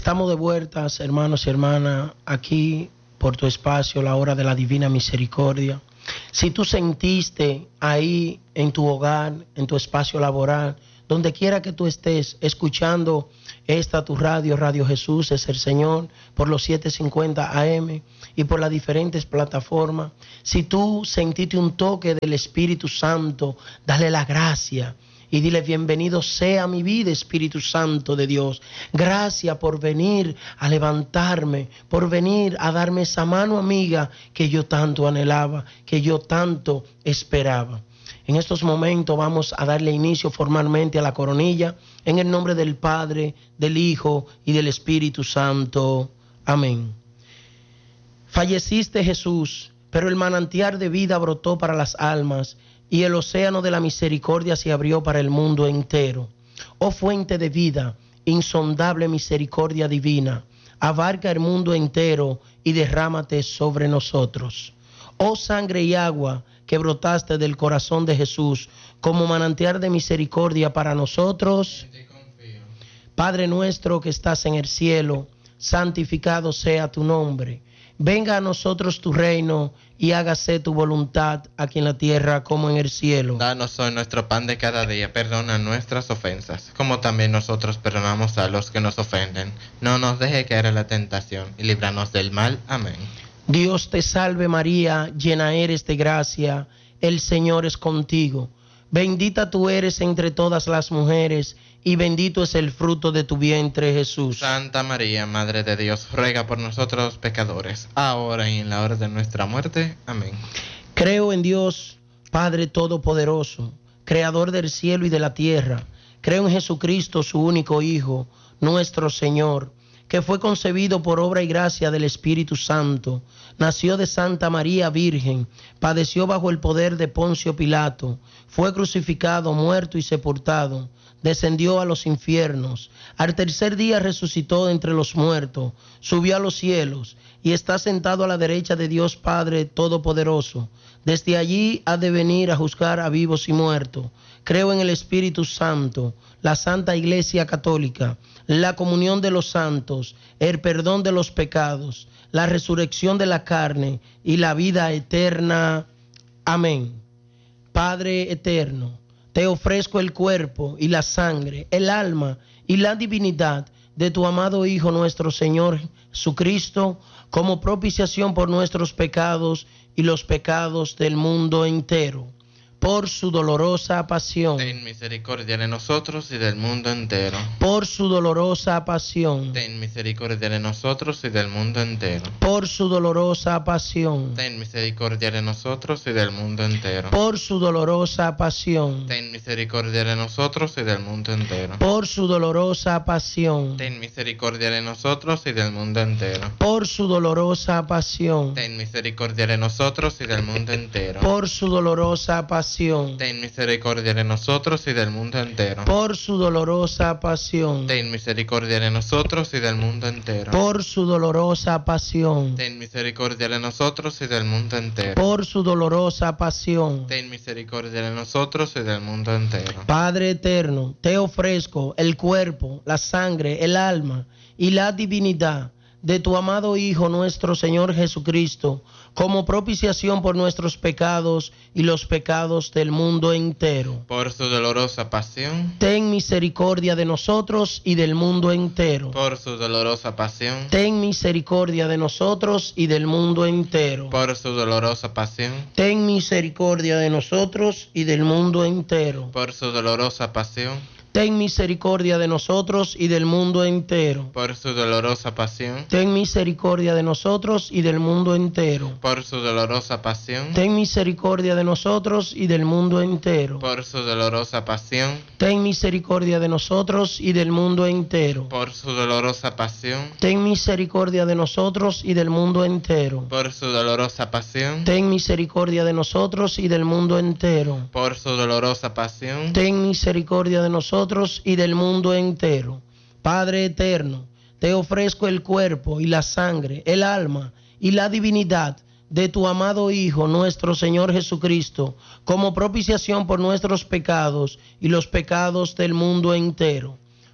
Estamos de vueltas, hermanos y hermanas, aquí por tu espacio, la hora de la divina misericordia. Si tú sentiste ahí en tu hogar, en tu espacio laboral, donde quiera que tú estés escuchando esta tu radio, Radio Jesús es el Señor, por los 750 AM y por las diferentes plataformas, si tú sentiste un toque del Espíritu Santo, dale la gracia y dile: bienvenido sea mi vida, Espíritu Santo de Dios. Gracias por venir a levantarme, por venir a darme esa mano amiga que yo tanto anhelaba, que yo tanto esperaba. En estos momentos vamos a darle inicio formalmente a la coronilla, en el nombre del Padre, del Hijo y del Espíritu Santo. Amén. Falleciste, Jesús, pero el manantial de vida brotó para las almas, y el océano de la misericordia se abrió para el mundo entero. Oh fuente de vida, insondable misericordia divina, abarca el mundo entero y derrámate sobre nosotros. Oh sangre y agua que brotaste del corazón de Jesús como manantial de misericordia para nosotros. Padre nuestro que estás en el cielo, santificado sea tu nombre. Venga a nosotros tu reino y hágase tu voluntad aquí en la tierra como en el cielo. Danos hoy nuestro pan de cada día, perdona nuestras ofensas, como también nosotros perdonamos a los que nos ofenden. No nos deje caer en la tentación y líbranos del mal. Amén. Dios te salve María, llena eres de gracia, el Señor es contigo. Bendita tú eres entre todas las mujeres, y bendito es el fruto de tu vientre, Jesús. Santa María, Madre de Dios, ruega por nosotros los pecadores, ahora y en la hora de nuestra muerte. Amén. Creo en Dios, Padre Todopoderoso, Creador del cielo y de la tierra. Creo en Jesucristo, su único Hijo, nuestro Señor, que fue concebido por obra y gracia del Espíritu Santo, nació de Santa María Virgen, padeció bajo el poder de Poncio Pilato, fue crucificado, muerto y sepultado, descendió a los infiernos, al tercer día resucitó entre los muertos, subió a los cielos y está sentado a la derecha de Dios Padre Todopoderoso. Desde allí ha de venir a juzgar a vivos y muertos. Creo en el Espíritu Santo, la Santa Iglesia Católica, la comunión de los santos, el perdón de los pecados, la resurrección de la carne y la vida eterna. Amén. Padre eterno, te ofrezco el cuerpo y la sangre, el alma y la divinidad de tu amado Hijo nuestro Señor Jesucristo, como propiciación por nuestros pecados y los pecados del mundo entero. Por su dolorosa pasión, ten misericordia de nosotros y del mundo entero. Por su dolorosa pasión, ten misericordia de nosotros y del mundo entero. Por su dolorosa pasión, ten misericordia de nosotros y del mundo entero. Por su dolorosa pasión, ten misericordia de nosotros y del mundo entero. Por su dolorosa pasión, ten misericordia de nosotros y del mundo entero. Por su dolorosa pasión, ten misericordia de nosotros y del mundo entero. Por su dolorosa pasión, ten misericordia de nosotros y del mundo entero. Por su dolorosa pasión, ten misericordia de nosotros y del mundo entero. Por su dolorosa pasión, ten misericordia de nosotros y del mundo entero. Por su dolorosa pasión, ten misericordia de nosotros y del mundo entero. Padre eterno, te ofrezco el cuerpo, la sangre, el alma y la divinidad de tu amado Hijo nuestro Señor Jesucristo, como propiciación por nuestros pecados y los pecados del mundo entero. Por su dolorosa pasión, ten misericordia de nosotros y del mundo entero. Por su dolorosa pasión, ten misericordia de nosotros y del mundo entero. Por su dolorosa pasión, ten misericordia de nosotros y del mundo entero. Por su dolorosa pasión, ten misericordia de nosotros y del mundo entero. Por su dolorosa pasión, ten misericordia de nosotros y del mundo entero. Por su dolorosa pasión, ten misericordia de nosotros y del mundo entero. Por su dolorosa pasión, ten misericordia de nosotros y del mundo entero. Por su dolorosa pasión, ten misericordia de nosotros y del mundo entero. Por su dolorosa pasión, ten misericordia de nosotros y del mundo entero. Por su dolorosa pasión, ten misericordia de nosotros y del mundo entero. Padre eterno, te ofrezco el cuerpo y la sangre, el alma y la divinidad de tu amado Hijo, nuestro Señor Jesucristo, como propiciación por nuestros pecados y los pecados del mundo entero.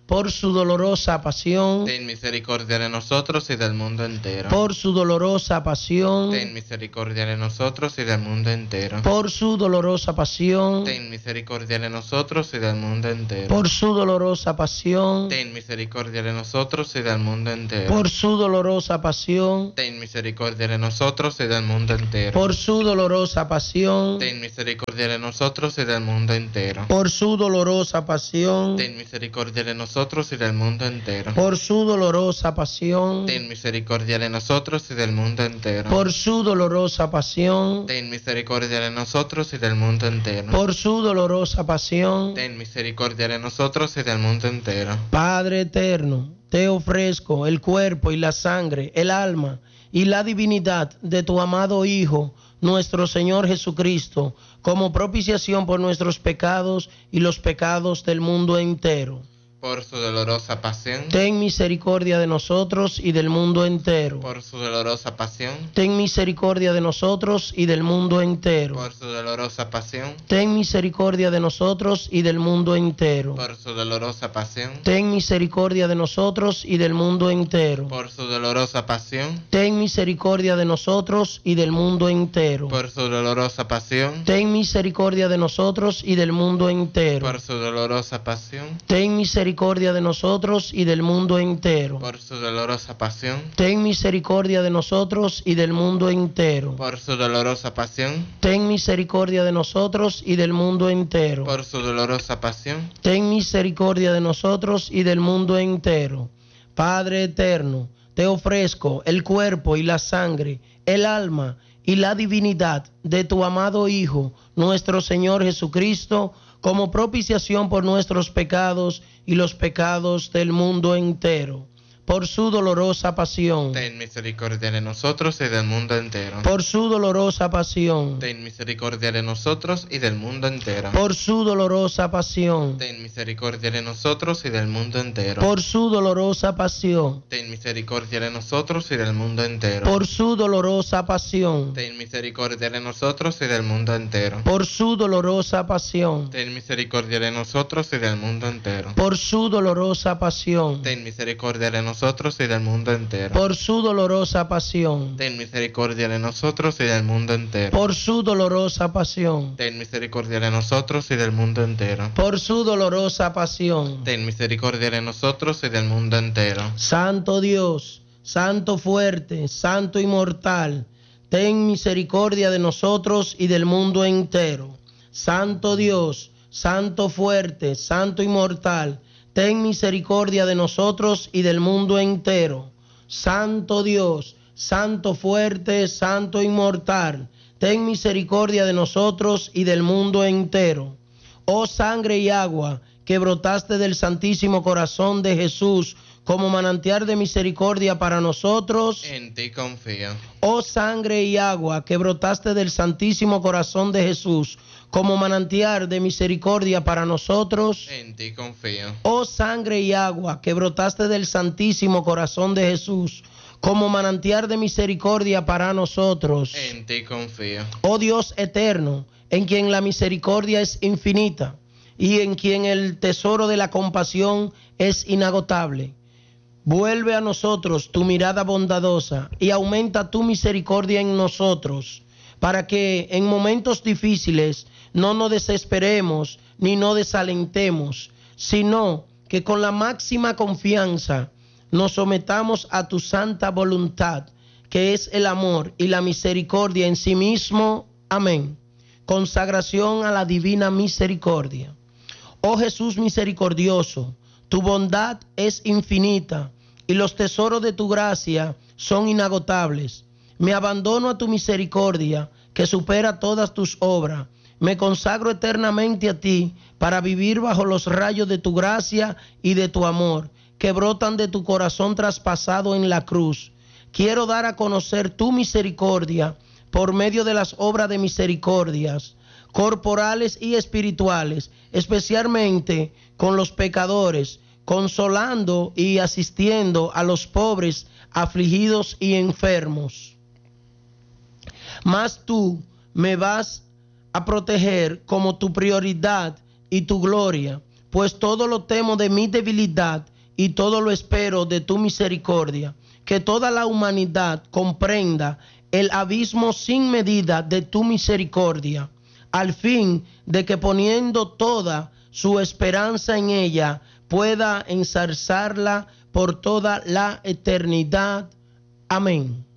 por su dolorosa pasión, ten misericordia de nosotros y del mundo entero. por su dolorosa pasión, ten misericordia de nosotros y del mundo entero. por su dolorosa pasión, ten misericordia de nosotros y del mundo entero. por su dolorosa pasión, ten misericordia de nosotros y del mundo entero. por su dolorosa pasión, ten misericordia de nosotros y del mundo entero. por su dolorosa pasión, ten misericordia de nosotros y del mundo entero. por su dolorosa pasión, ten misericordia de nosotros y del mundo entero. por su dolorosa pasión, ten misericordia de nosotros y del mundo entero. por su dolorosa pasión, ten misericordia de nosotros y del mundo entero. por su dolorosa pasión. ten misericordia de nosotros y del mundo entero. Padre eterno, te ofrezco el cuerpo y la sangre, el alma y la divinidad de tu amado Hijo, nuestro Señor Jesucristo, como propiciación por nuestros pecados y los pecados del mundo entero. Por su dolorosa pasión, Ten misericordia de nosotros y del mundo entero. por su dolorosa pasión, Ten misericordia de nosotros y del mundo entero. por su dolorosa pasión, Ten misericordia de nosotros y del mundo entero. por su dolorosa pasión, Ten misericordia de nosotros y del mundo entero. por su dolorosa pasión, Ten misericordia de nosotros y del mundo entero. por su dolorosa pasión, Ten misericordia de nosotros y del mundo entero. por su dolorosa pasión, Ten misericordia de nosotros y del mundo entero. por su dolorosa pasión, Ten misericordia de nosotros y del mundo entero. por su dolorosa pasión, Ten misericordia de nosotros y del mundo entero. por su dolorosa pasión, Ten misericordia de nosotros y del mundo entero. Padre eterno, te ofrezco el cuerpo y la sangre, el alma y la divinidad de tu amado Hijo, nuestro Señor Jesucristo, como propiciación por nuestros pecados y los pecados del mundo entero. Por su dolorosa pasión, ten misericordia de nosotros y del mundo entero. por su dolorosa pasión, Ten misericordia de nosotros y del mundo entero. por su dolorosa pasión, Ten misericordia de nosotros y del mundo entero. por su dolorosa pasión, Ten misericordia de nosotros y del mundo entero. por su dolorosa pasión, Ten misericordia de nosotros y del mundo entero. por su dolorosa pasión, Ten misericordia de nosotros y del mundo entero. por su dolorosa pasión, Ten misericordia de nosotros y del mundo entero. por su dolorosa pasión, Ten misericordia de nosotros y del mundo entero. por su dolorosa pasión, Ten misericordia de nosotros y del mundo entero. por su dolorosa pasión. Ten misericordia de nosotros y del mundo entero. Santo Dios, Santo fuerte, Santo inmortal, ten misericordia de nosotros y del mundo entero. Santo Dios, Santo fuerte, Santo inmortal, ten misericordia de nosotros y del mundo entero. Santo Dios, Santo fuerte, Santo inmortal, ten misericordia de nosotros y del mundo entero. Oh sangre y agua que brotaste del Santísimo Corazón de Jesús como manantial de misericordia para nosotros. En ti confío. Oh sangre y agua que brotaste del Santísimo Corazón de Jesús como manantial de misericordia para nosotros. En ti confío. Oh sangre y agua que brotaste del Santísimo Corazón de Jesús como manantial de misericordia para nosotros. En ti confío. Oh Dios eterno, en quien la misericordia es infinita y en quien el tesoro de la compasión es inagotable. Vuelve a nosotros tu mirada bondadosa y aumenta tu misericordia en nosotros, para que en momentos difíciles no nos desesperemos ni nos desalentemos, sino que con la máxima confianza nos sometamos a tu santa voluntad, que es el amor y la misericordia en sí mismo. Amén. Consagración a la divina misericordia. Oh Jesús misericordioso, tu bondad es infinita y los tesoros de tu gracia son inagotables. Me abandono a tu misericordia que supera todas tus obras. Me consagro eternamente a ti para vivir bajo los rayos de tu gracia y de tu amor que brotan de tu corazón traspasado en la cruz. Quiero dar a conocer tu misericordia por medio de las obras de misericordias corporales y espirituales, especialmente con los pecadores, consolando y asistiendo a los pobres, afligidos y enfermos. Mas tú me vas a proteger como tu prioridad y tu gloria, pues todo lo temo de mi debilidad y todo lo espero de tu misericordia. Que toda la humanidad comprenda el abismo sin medida de tu misericordia, al fin de que poniendo toda su esperanza en ella, pueda ensalzarla por toda la eternidad. Amén.